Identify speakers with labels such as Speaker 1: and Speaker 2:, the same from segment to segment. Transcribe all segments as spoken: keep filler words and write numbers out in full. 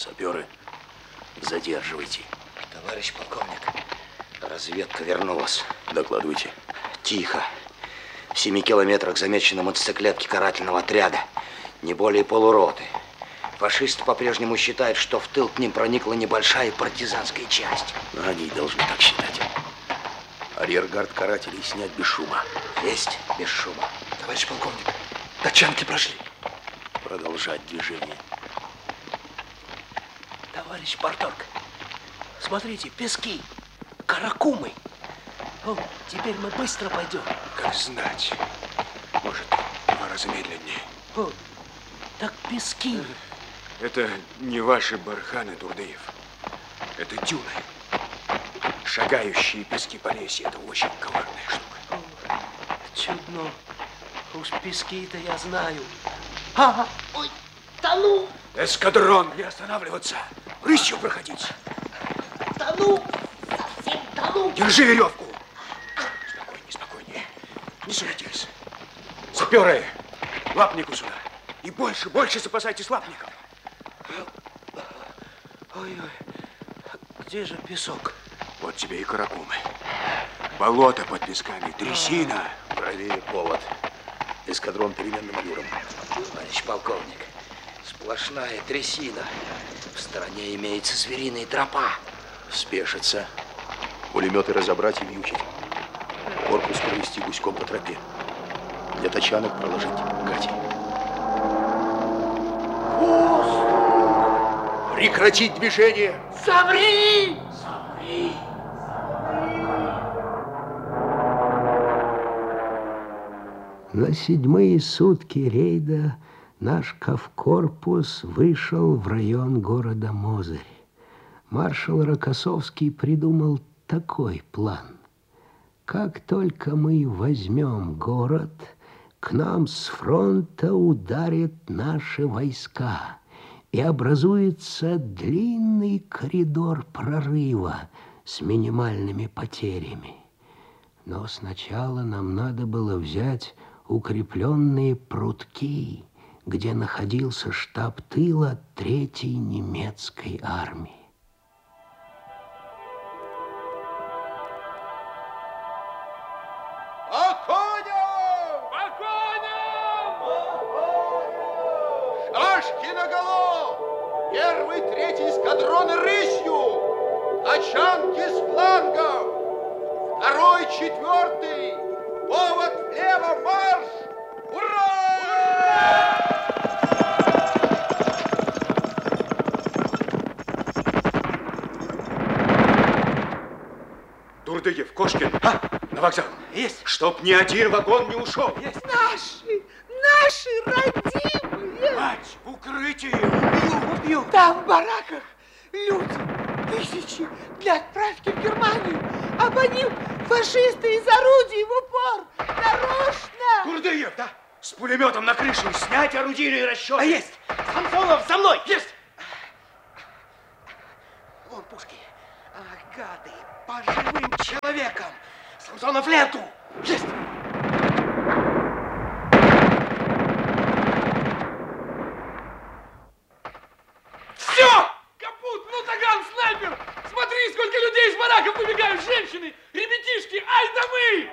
Speaker 1: Саперы, задерживайте.
Speaker 2: Товарищ полковник, разведка вернулась.
Speaker 1: Докладывайте.
Speaker 2: Тихо. В семи километрах замечены мотоциклетки карательного отряда. Не более полуроты. Фашисты по-прежнему считают, что в тыл к ним проникла небольшая партизанская часть.
Speaker 1: Они должны так считать. Арьергард карателей снять без шума.
Speaker 2: Есть без шума.
Speaker 3: Товарищ полковник, тачанки прошли.
Speaker 1: Продолжать движение.
Speaker 4: Товарищ парторг, смотрите, пески, каракумы. О, теперь мы быстро пойдем.
Speaker 3: Как знать. Может, два раза медленнее.
Speaker 4: О, так пески.
Speaker 3: Это не ваши барханы, Дурдыев. Это дюны. Шагающие пески Полесья. Это очень коварная штука.
Speaker 4: О, чудно. Уж пески-то я знаю. А, ой, тону.
Speaker 3: Эскадрон, не останавливаться. Рысью проходить.
Speaker 4: Тону. Совсем тону.
Speaker 3: Держи веревку. Спокойнее, спокойнее. Не суетись. Саперы, лапнику сюда. И больше, больше запасайтесь лапником.
Speaker 4: Ой-ой, где же песок?
Speaker 3: Вот тебе и каракумы. Болото под песками, трясина.
Speaker 1: Правее повод. Эскадрон переменным юром.
Speaker 2: Товарищ полковник, сплошная трясина. В стороне имеется звериная тропа.
Speaker 1: Спешиться. Пулеметы разобрать и вьючить. Корпус провести гуськом по тропе. Для тачанок проложить гати. Прекратить движение!
Speaker 4: Замри!
Speaker 1: Замри!
Speaker 5: На седьмые сутки рейда наш кавкорпус вышел в район города Мозырь. Маршал Рокоссовский придумал такой план. Как только мы возьмем город, к нам с фронта ударят наши войска, и образуется длинный коридор прорыва с минимальными потерями. Но сначала нам надо было взять укрепленные прутки, где находился штаб тыла Третьей немецкой армии.
Speaker 6: Шашки наголо! Первый, третий эскадроны рысью! Тачанки с флангов! Второй, четвертый! Повод влево, марш! Ура!
Speaker 3: Дурдыев, Кошкин, а? На вокзал.
Speaker 4: Есть.
Speaker 3: Чтоб ни один вагон не ушел.
Speaker 4: Есть.
Speaker 7: Наши, наши родимые.
Speaker 3: Мать, в укрытии. Убью, убью.
Speaker 7: Там в бараках люди, тысячи для отправки в Германию. А по ним фашисты из орудий в упор. Нарочно.
Speaker 3: Дурдыев, да? С пулеметом на крыше снять орудийные расчеты.
Speaker 4: А есть. Самсонов, за мной.
Speaker 3: Есть.
Speaker 4: Вон пушки. Ах, гады, по живым человекам. Самсонов, ленту. Есть.
Speaker 8: Все! Капут, ну таган, снайпер! Смотри, сколько людей из бараков выбегают, женщины, ребятишки, ай да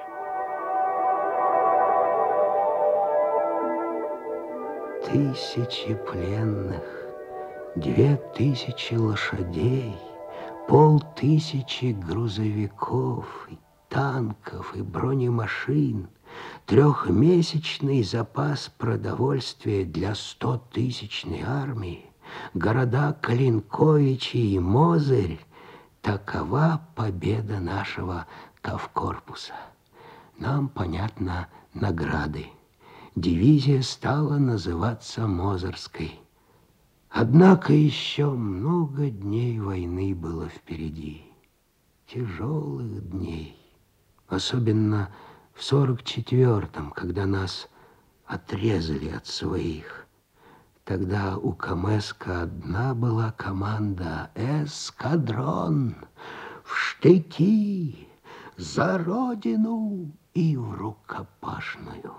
Speaker 8: мы!
Speaker 5: Тысячи пленных, две тысячи лошадей, полтысячи грузовиков, и танков и бронемашин, трехмесячный запас продовольствия для стотысячной армии, города Калинковичи и Мозырь — такова победа нашего кавкорпуса. Нам, понятно, награды. Дивизия стала называться Мозырской. Однако еще много дней войны было впереди. Тяжелых дней. Особенно в сорок четвёртом, когда нас отрезали от своих. Тогда у Камэска одна была команда: эскадрон, в штыки, за родину и в рукопашную.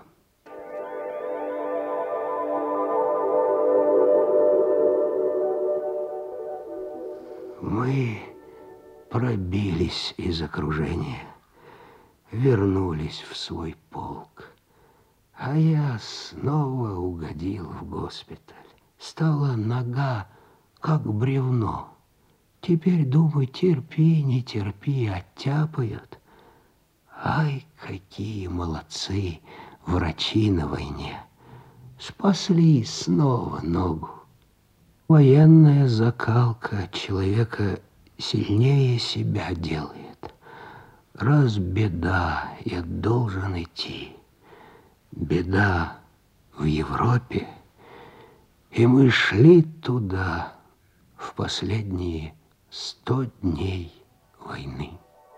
Speaker 5: пробились из окружения, вернулись в свой полк. А я снова угодил в госпиталь. Стала нога, как бревно. Теперь, думаю, терпи, не терпи, оттяпают. Ай, какие молодцы врачи на войне. Спасли снова ногу. Военная закалка человека сильнее себя делает. Раз беда, я должен идти. Беда в Европе, и мы шли туда в последние сто дней войны.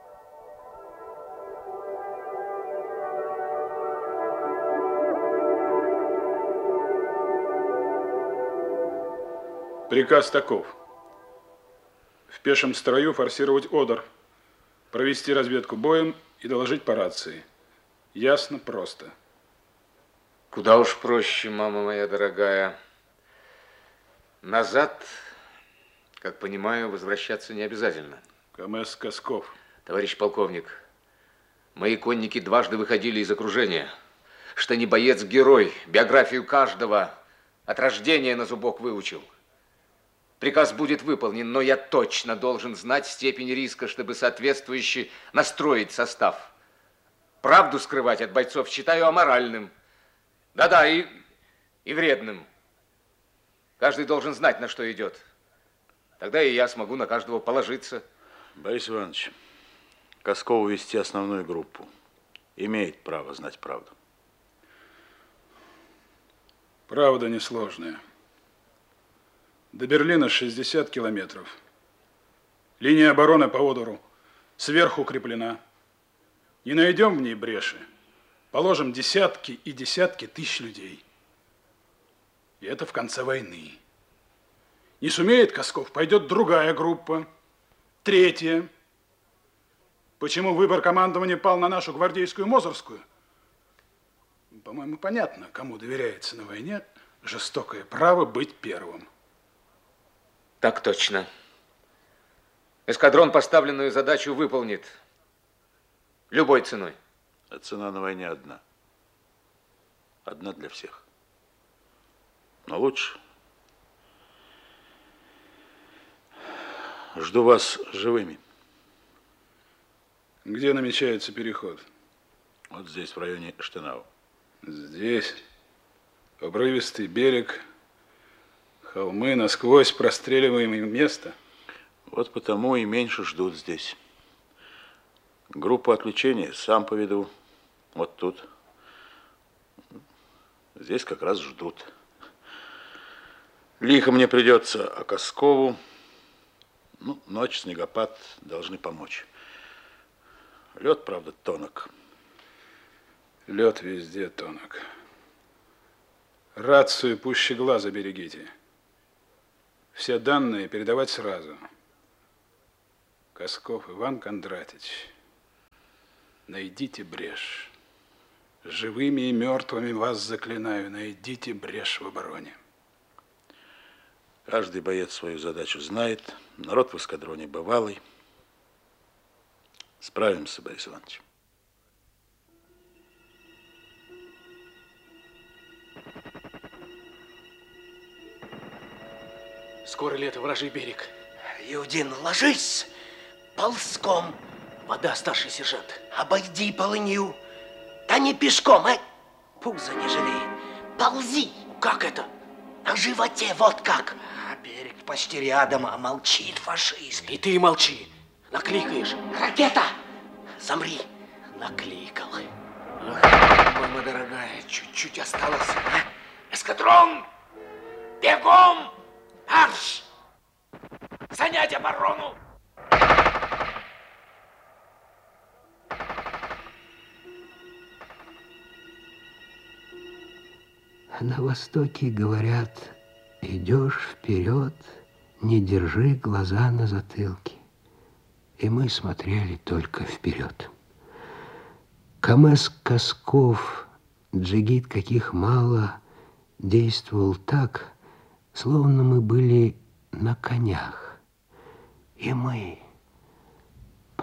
Speaker 9: Приказ таков. В пешем строю форсировать Одер, провести разведку боем и доложить по рации. Ясно, просто.
Speaker 10: Куда уж проще, мама моя дорогая. Назад, как понимаю, возвращаться не обязательно.
Speaker 9: КМС Косков.
Speaker 10: Товарищ полковник, мои конники дважды выходили из окружения. Что не боец-герой, биографию каждого от рождения на зубок выучил. Приказ будет выполнен, но я точно должен знать степень риска, чтобы соответствующе настроить состав. Правду скрывать от бойцов считаю аморальным. Да-да, и, и вредным. Каждый должен знать, на что идет. Тогда и я смогу на каждого положиться.
Speaker 1: Борис Иванович, Коскову вести основную группу. Имеет право знать правду.
Speaker 9: Правда несложная. До Берлина шестьдесят километров. Линия обороны по Одеру сверху укреплена. Не найдем в ней бреши, положим десятки и десятки тысяч людей. И это в конце войны. Не сумеет Косков, пойдет другая группа, третья. Почему выбор командования пал на нашу гвардейскую Мозырскую? По-моему, понятно, кому доверяется на войне жестокое право быть первым.
Speaker 10: Так точно. Эскадрон поставленную задачу выполнит. Любой ценой.
Speaker 1: А цена на войне одна. Одна для всех. Но лучше. Жду вас живыми.
Speaker 9: Где намечается переход?
Speaker 1: Вот здесь, в районе Штенау.
Speaker 9: Здесь обрывистый берег, холмы, насквозь простреливаемое место.
Speaker 1: Вот потому и меньше ждут здесь. Группу отвлечения сам поведу. Вот тут. Здесь как раз ждут. Лихо мне придется, а Коскову, ну, ночь, снегопад должны помочь. Лед, правда, тонок.
Speaker 9: Лед везде тонок. Рацию пуще глаза берегите. Все данные передавать сразу. Косков Иван Кондратич, найдите брешь. Живыми и мертвыми вас заклинаю, найдите брешь в обороне.
Speaker 1: Каждый боец свою задачу знает. Народ в эскадроне бывалый. Справимся, Борис Иванович.
Speaker 8: Скоро лето, вражий берег.
Speaker 4: Юдин, ложись ползком.
Speaker 8: Вода, старший сержант.
Speaker 4: Обойди полынью. Да не пешком, а пузо не жалей. Ползи.
Speaker 8: Как это?
Speaker 4: На животе, вот как. А берег почти рядом, а молчит фашист.
Speaker 8: И ты молчи. Накликаешь.
Speaker 4: Ракета! Замри.
Speaker 8: Накликал.
Speaker 4: Ах, мама дорогая, чуть-чуть осталось. А?
Speaker 8: Эскадрон! Бегом! Марш! Занять оборону!
Speaker 5: На Востоке говорят, идешь вперед, не держи глаза на затылке. И мы смотрели только вперед. КамЭЗ Косков, джигит каких мало, действовал так, словно мы были на конях. И мы,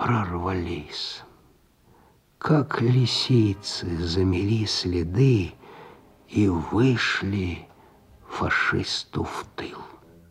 Speaker 5: прорвались. Как лисицы замели следы и вышли фашисту в тыл.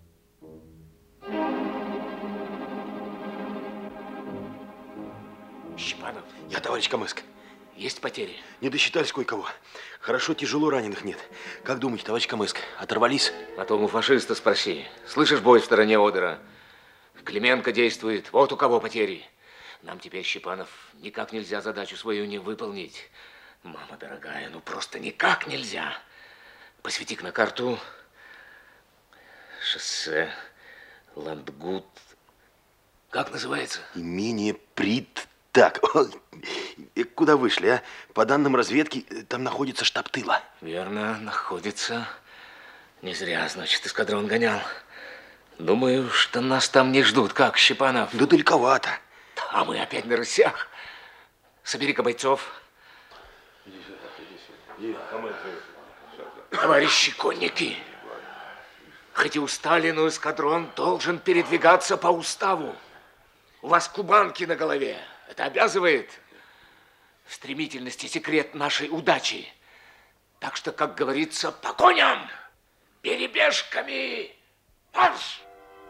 Speaker 10: Щепанов.
Speaker 3: Я, товарищ Камыск.
Speaker 10: Есть потери?
Speaker 3: Не досчитались кое-кого. Хорошо, тяжело раненых нет. Как думаете, товарищ Камыск, оторвались?
Speaker 10: Потом у фашиста спроси. Слышишь бой в стороне Одера? Клименко действует. Вот у кого потери. Нам теперь, Щепанов, никак нельзя задачу свою не выполнить. Мама дорогая, ну просто никак нельзя. Посвети-ка на карту. Шоссе, Ландгут. Как называется?
Speaker 3: Имение Прит. Так, куда вышли, а? По данным разведки, там находится штаб тыла.
Speaker 10: Верно, находится. Не зря, значит, эскадрон гонял. Думаю, что нас там не ждут. Как, Щепанов?
Speaker 3: Да далековато.
Speaker 10: А мы опять на рысях. Собери-ка бойцов. Товарищи конники, хоть и устали, но эскадрон должен передвигаться по уставу. У вас кубанки на голове. Это обязывает. В стремительности секрет нашей удачи. Так что, как говорится, по коням, перебежками, марш!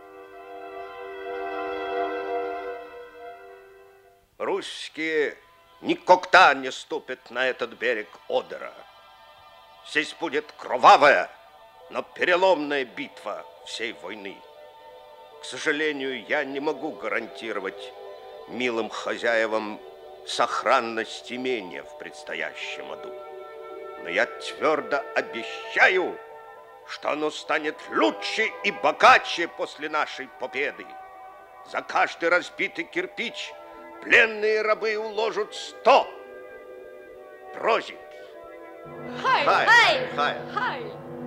Speaker 6: Русские никогда не ступят на этот берег Одера. Здесь будет кровавая, но переломная битва всей войны. К сожалению, я не могу гарантировать милым хозяевам сохранность имения в предстоящем аду. Но я твердо обещаю, что оно станет лучше и богаче после нашей победы. За каждый разбитый кирпич пленные рабы уложат сто. Прозит.
Speaker 11: Хай,
Speaker 6: Хай,
Speaker 11: хай,
Speaker 6: хай.
Speaker 11: хай.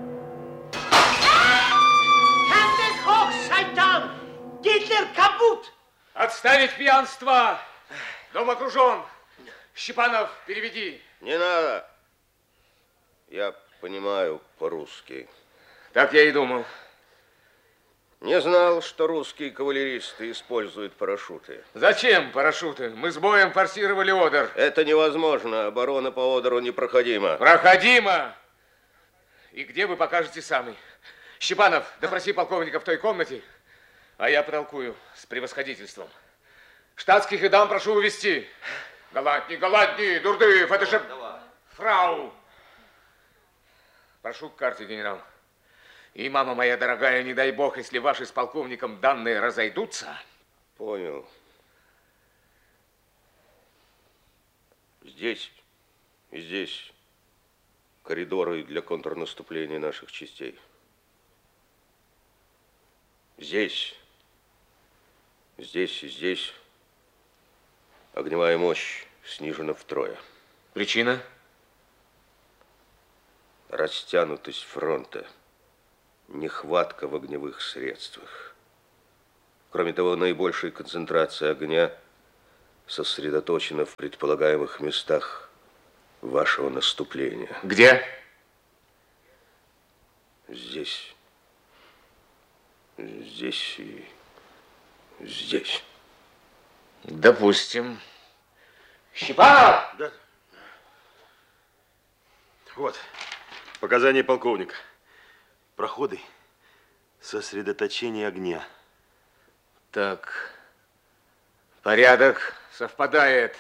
Speaker 7: Hände hoch, Шайтан! Гитлер капут!
Speaker 8: Отставить пьянство! Дом окружен. Щепанов, переведи.
Speaker 6: Не надо. Я понимаю по-русски.
Speaker 10: Так я и думал.
Speaker 6: Не знал, что русские кавалеристы используют парашюты.
Speaker 10: Зачем парашюты? Мы с боем форсировали Одер.
Speaker 6: Это невозможно. Оборона по Одеру непроходима.
Speaker 10: Проходимо! И где вы покажете сами? Щепанов, допроси полковника в той комнате, а я потолкую с превосходительством. Штатских и дам прошу увести. Галантни, галантни, Дурдыев, это же фрау. Прошу к карте, генерал. И, мама моя дорогая, не дай бог, если ваши с полковником данные разойдутся.
Speaker 6: Понял. Здесь и здесь коридоры для контрнаступления наших частей. Здесь, здесь и здесь огневая мощь снижена втрое.
Speaker 10: Причина?
Speaker 6: Растянутость фронта. Нехватка в огневых средствах. Кроме того, наибольшая концентрация огня сосредоточена в предполагаемых местах вашего наступления.
Speaker 10: Где?
Speaker 6: Здесь. Здесь и здесь.
Speaker 10: Допустим. Щепанов!
Speaker 3: Да. Вот, показания полковника. Проходы, сосредоточение огня.
Speaker 10: Так, порядок совпадает.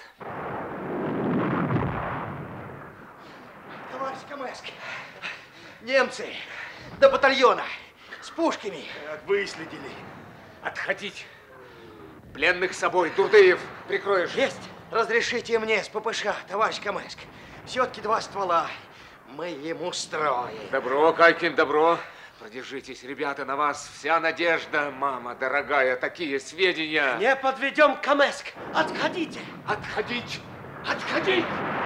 Speaker 4: Товарищ Камыск, немцы до батальона с пушками.
Speaker 3: Как выследили.
Speaker 10: Отходить. Пленных с собой. Дурдыев, прикроешь?
Speaker 4: Есть. Разрешите мне с ППШ, товарищ Камыск. Все-таки два ствола. Мы ему строим.
Speaker 10: Добро, Кайкин, добро. Продержитесь, ребята, на вас вся надежда. Мама дорогая, такие сведения.
Speaker 4: Не подведем, Камыск. Отходите.
Speaker 10: Отходить. Отходить.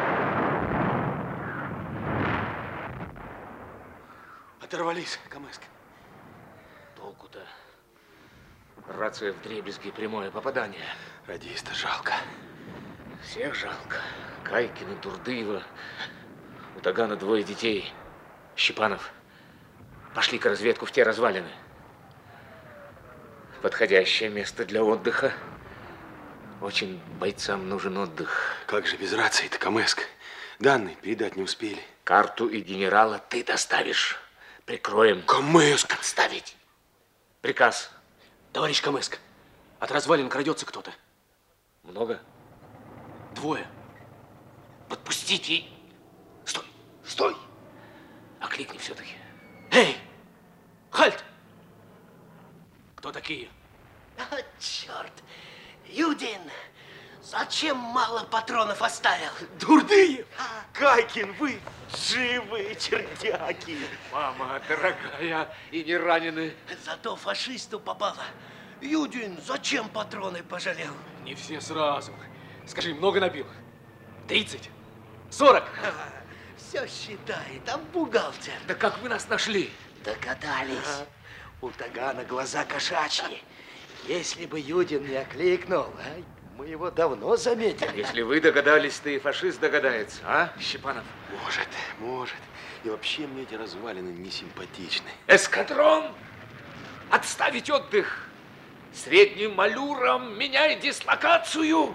Speaker 3: Оторвались, Камыск.
Speaker 10: Толку-то. Рация вдребезги, прямое попадание.
Speaker 3: Радиста жалко.
Speaker 10: Всех жалко. Кайкина, Дурдыева. У Тагана двое детей. Щепанов, пошли-ка разведку в те развалины. Подходящее место для отдыха. Очень бойцам нужен отдых.
Speaker 3: Как же без рации-то, Камэск? Данные передать не успели.
Speaker 10: Карту и генерала ты доставишь. Прикроем.
Speaker 3: Камэск!
Speaker 10: Отставить. Приказ.
Speaker 4: Товарищ Камэск, от развалин крадется кто-то.
Speaker 10: Много?
Speaker 4: Двое.
Speaker 10: Подпустите. Стой, стой. Окликни все-таки.
Speaker 4: Эй, хальт! Кто такие?
Speaker 7: А, черт! Юдин, зачем мало патронов оставил?
Speaker 3: Дурдыев! Кайкин, вы живые чертяки!
Speaker 10: Мама дорогая, и не ранены.
Speaker 7: Зато фашисту попало. Юдин, зачем патроны пожалел?
Speaker 4: Не все сразу. Скажи, много набил? Тридцать? Сорок?
Speaker 7: Все считает, а бухгалтер?
Speaker 10: Да как вы нас нашли?
Speaker 7: Догадались.
Speaker 2: Ага. У Тагана глаза кошачьи. Если бы Юдин не окликнул, а, мы его давно заметили.
Speaker 10: Если вы догадались, то и фашист догадается, а, Щепанов?
Speaker 3: Может, может. И вообще мне эти развалины не симпатичны.
Speaker 10: Эскадрон! Отставить отдых! Средним малюром меняй дислокацию!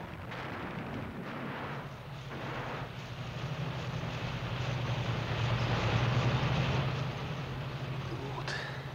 Speaker 3: Тут.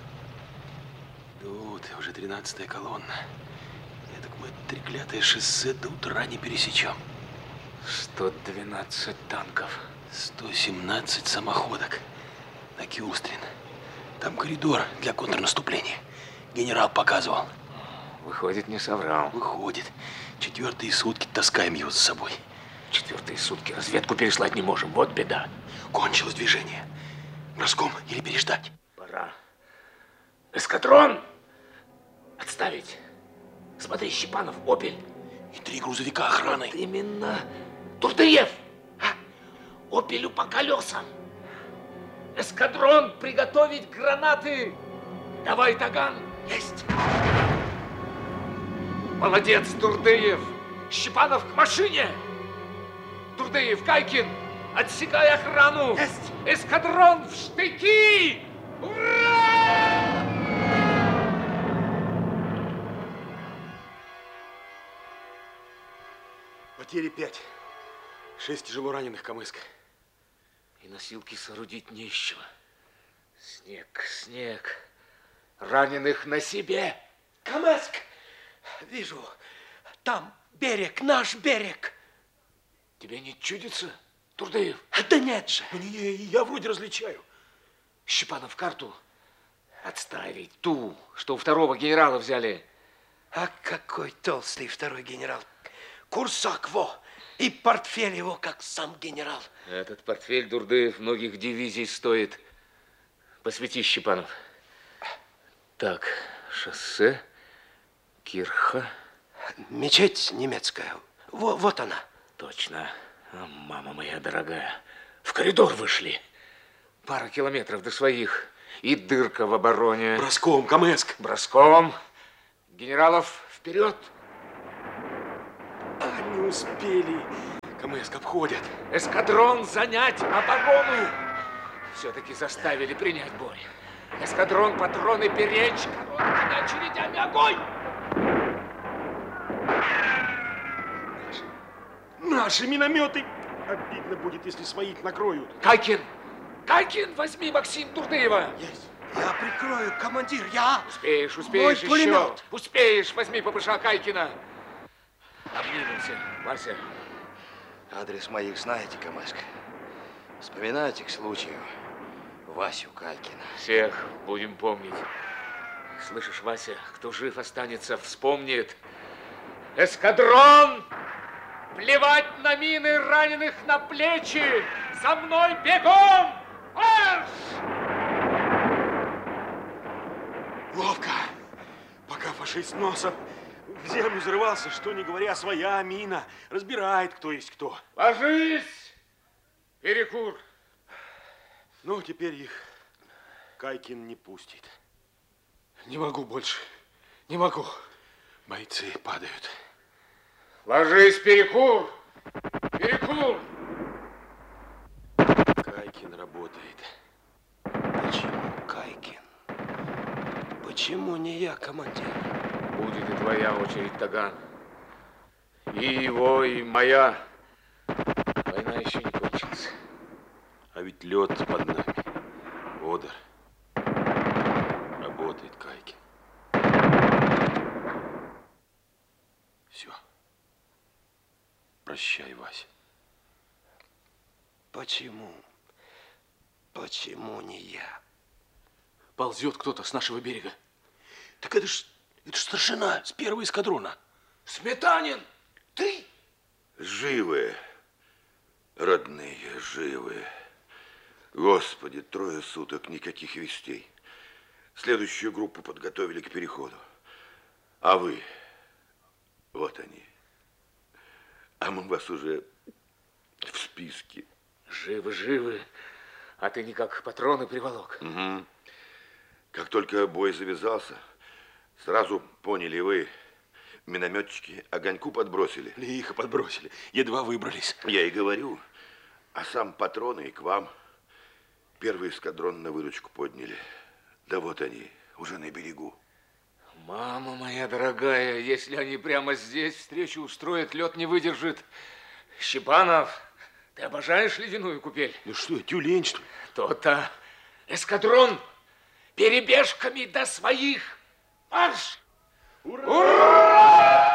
Speaker 3: Тут уже тринадцатая колонна. Эдак мы треклятое шоссе до утра не пересечем.
Speaker 10: сто двенадцать танков.
Speaker 3: сто семнадцать самоходок. На Кюстрин. Там коридор для контрнаступления. Генерал показывал.
Speaker 10: Выходит, не соврал.
Speaker 3: Выходит. Четвертые сутки таскаем его с собой.
Speaker 10: Четвертые сутки разведку переслать не можем. Вот беда.
Speaker 3: Кончилось движение. Броском или переждать?
Speaker 10: Пора. Эскадрон! Отставить. Смотри, Щепанов, «Опель».
Speaker 3: И три грузовика охраны.
Speaker 10: Вот именно. Турдыев! А? «Опелю» по колесам. Эскадрон, приготовить гранаты. Давай, Таган.
Speaker 7: Есть.
Speaker 10: Молодец, Турдыев. Щепанов к машине. Турдыев, Кайкин, отсекай охрану.
Speaker 7: Есть.
Speaker 10: Эскадрон в штыки. Ура!
Speaker 3: Потери пять. Шесть тяжело раненых, Камэск.
Speaker 10: И носилки соорудить не из чего. Снег, снег. Раненых на себе.
Speaker 7: Камэск, вижу, там берег, наш берег.
Speaker 10: Тебе не чудится, Турдыев?
Speaker 7: Да нет же.
Speaker 3: Не-не-не, я вроде различаю.
Speaker 10: Щепанов, карту. Отставить ту, что у второго генерала взяли.
Speaker 7: А какой толстый второй генерал. Курсак, во. И портфель его, как сам генерал.
Speaker 10: Этот портфель, Турдыев, многих дивизий стоит. Посвети, Щепанов. Так, шоссе, кирха.
Speaker 7: Мечеть немецкая. Во, вот она.
Speaker 10: Точно. А, мама моя дорогая. В коридор вышли. Пара километров до своих. И дырка в обороне.
Speaker 3: Броском, Камэск.
Speaker 10: Броском. Генералов, вперед.
Speaker 3: А, не успели. Камэск обходят.
Speaker 10: Эскадрон, занять оборону. Все-таки заставили принять бой. Эскадрон, патроны беречь. Короткими очередями огонь.
Speaker 3: Наши минометы. Обидно будет, если своих накроют.
Speaker 10: Кайкин! Кайкин, возьми Максим Турдыева.
Speaker 7: Есть. Я прикрою, командир, я.
Speaker 10: Успеешь, успеешь
Speaker 7: Мой
Speaker 10: еще.
Speaker 7: пулемет.
Speaker 10: Успеешь, возьми ППШ Кайкина. Обнимемся, Вася.
Speaker 2: Адрес моих знаете, Камэск? Вспоминайте к случаю Васю Кайкина.
Speaker 10: Всех будем помнить. Слышишь, Вася, кто жив останется, вспомнит. Эскадрон! Плевать на мины, раненых на плечи! За мной бегом! Марш!
Speaker 3: Ловко. Пока фашист носом в землю взрывался, что не говоря, своя мина. Разбирает, кто есть кто.
Speaker 10: Ложись! Перекур.
Speaker 3: Ну, теперь их Кайкин не пустит.
Speaker 4: Не могу больше. Не могу.
Speaker 3: Бойцы падают.
Speaker 10: Ложись, Перекур! Перекур!
Speaker 3: Кайкин работает.
Speaker 7: Почему Кайкин? Почему не я, командир?
Speaker 10: Будет и твоя очередь, Таган. И его, и моя. Война еще не кончилась.
Speaker 3: А ведь лед под нами. Одер. Работает Кайкин. Все. Прощай, Вася.
Speaker 4: Почему? Почему не я?
Speaker 3: Ползет кто-то с нашего берега. Так это ж, это ж старшина с первого эскадрона.
Speaker 4: Сметанин, ты?
Speaker 6: Живы, родные, живы. Господи, трое суток, никаких вестей. Следующую группу подготовили к переходу. А вы? Вот они. А мы вас уже в списке.
Speaker 10: Живы, живы. А ты никак патроны приволок.
Speaker 6: Угу. Как только бой завязался, сразу поняли вы, минометчики огоньку подбросили.
Speaker 3: Лихо подбросили, едва выбрались.
Speaker 6: Я и говорю, а сам патроны и к вам. Первый эскадрон на выручку подняли. Да вот они, уже на берегу.
Speaker 10: Мама моя дорогая, если они прямо здесь встречу устроят, лед не выдержит. Щепанов, ты обожаешь ледяную купель?
Speaker 3: Ну что, тюлень, что ли?
Speaker 10: То-то. Эскадрон, перебежками до своих. Марш! Ура! Ура!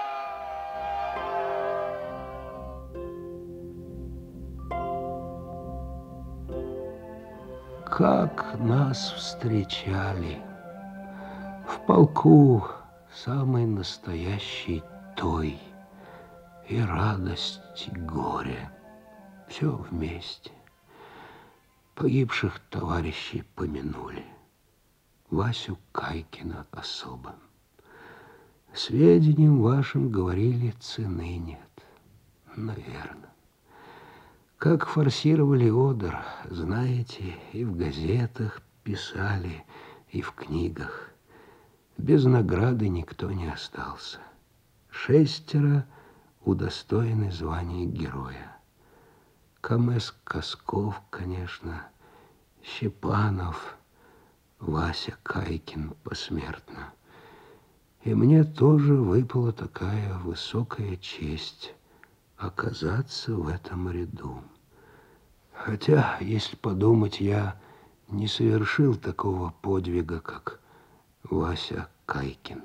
Speaker 5: Как нас встречали. В полку самый настоящий той. И радость, и горе. Все вместе. Погибших товарищей помянули. Васю Кайкина особо. Сведениям вашим говорили, цены нет. Наверно. Как форсировали Одер, знаете, и в газетах писали, и в книгах. Без награды никто не остался. Шестеро удостоены звания героя. Камэс Косков, конечно, Щепанов, Вася Кайкин посмертно. И мне тоже выпала такая высокая честь оказаться в этом ряду. Хотя, если подумать, я не совершил такого подвига, как Вася Кайкин.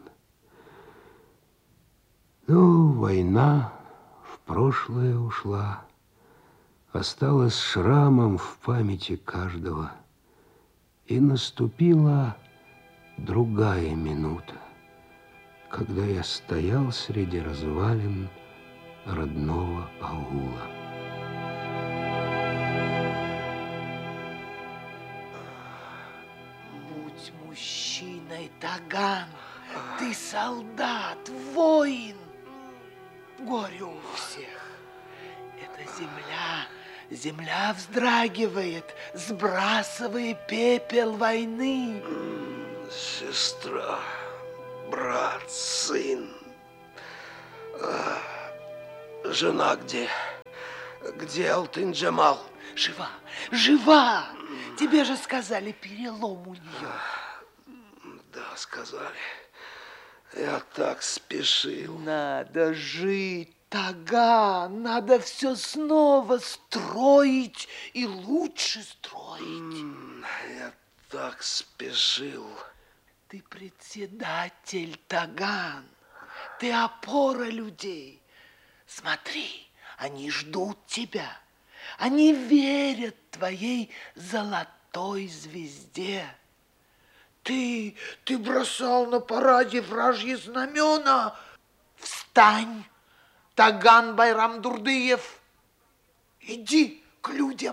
Speaker 5: Ну, война в прошлое ушла, осталась шрамом в памяти каждого. И наступила другая минута, когда я стоял среди развалин родного аула.
Speaker 7: Будь мужчиной, Таган, ты солдат, воин. Горе у всех. Эта земля, земля вздрагивает, сбрасывая пепел войны.
Speaker 4: Сестра, брат, сын. А, жена где? Где Алтын Джамал?
Speaker 7: Жива, жива. Тебе же сказали, перелом у нее.
Speaker 4: Да, сказали. Я так спешил.
Speaker 7: Надо жить, Таган. Надо все снова строить и лучше строить.
Speaker 4: Я так спешил.
Speaker 7: Ты председатель, Таган. Ты опора людей. Смотри, они ждут тебя. Они верят твоей золотой звезде. Ты, ты бросал на параде вражьи знамена. Встань, Таган Байрамдурдыев. Иди к людям.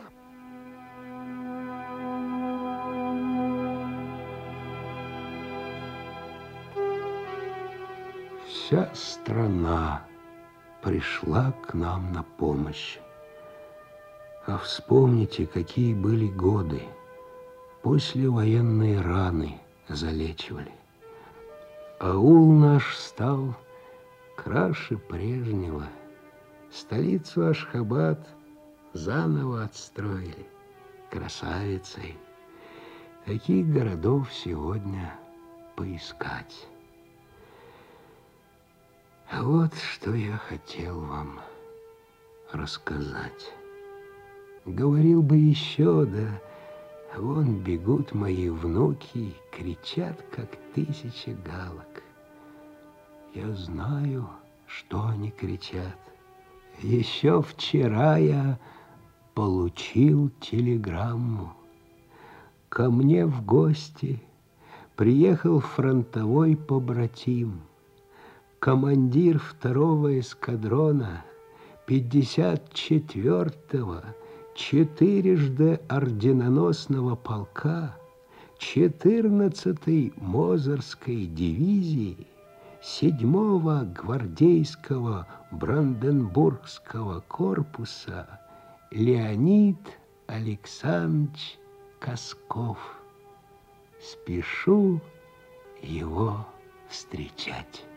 Speaker 5: Вся страна пришла к нам на помощь. А вспомните, какие были годы. Послевоенные раны залечивали. Аул наш стал краше прежнего. Столицу Ашхабад заново отстроили. Красавицей. Таких городов сегодня поискать. Вот что я хотел вам рассказать. Говорил бы еще, да вон бегут мои внуки, кричат, как тысяча галок. Я знаю, что они кричат. Еще вчера я получил телеграмму. Ко мне в гости приехал фронтовой побратим, командир второго эскадрона пятьдесят четвёртого четырежды орденоносного полка четырнадцатой Мозырской дивизии седьмого гвардейского Бранденбургского корпуса Леонид Александрович Косков. Спешу его встречать.